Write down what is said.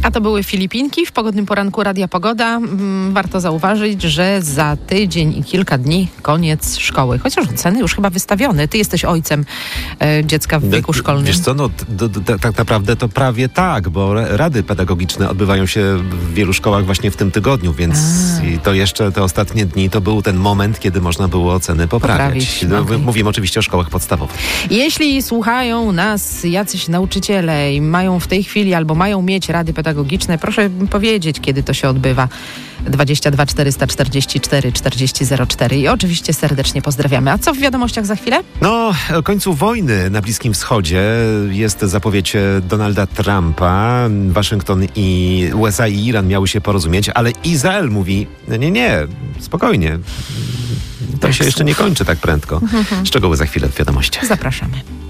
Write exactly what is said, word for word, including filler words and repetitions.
A to były Filipinki w pogodnym poranku Radia Pogoda. Warto zauważyć, że za tydzień i kilka dni koniec szkoły. Chociaż oceny już chyba wystawione. Ty jesteś ojcem e, dziecka w wieku szkolnym. Wiesz co, no d- d- tak naprawdę to prawie tak, bo rady pedagogiczne odbywają się w wielu szkołach właśnie w tym tygodniu, więc i to jeszcze te ostatnie dni to był ten moment, kiedy można było oceny poprawiać. Poprawić, No, okay. Mówimy oczywiście o szkołach podstawowych. Jeśli słuchają nas jacyś nauczyciele i mają w tej chwili albo mają mieć rady pedagogiczne, proszę powiedzieć, kiedy to się odbywa. dwadzieścia dwa czterysta czterdzieści cztery czterdzieści zero cztery i oczywiście serdecznie pozdrawiamy. A co w wiadomościach za chwilę? No, o końcu wojny na Bliskim Wschodzie jest zapowiedź Donalda Trumpa. Waszyngton i U S A i Iran miały się porozumieć, ale Izrael mówi, nie, nie, spokojnie. To się jeszcze nie kończy tak prędko. Szczegóły za chwilę w wiadomościach. Zapraszamy.